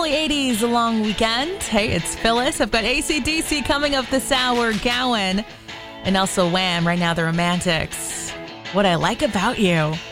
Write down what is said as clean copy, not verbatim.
early 80s, a long weekend. Hey, it's Phyllis. I've got AC/DC coming up this hour, Gowan, and also Wham! Right now, the Romantics. What I Like About You.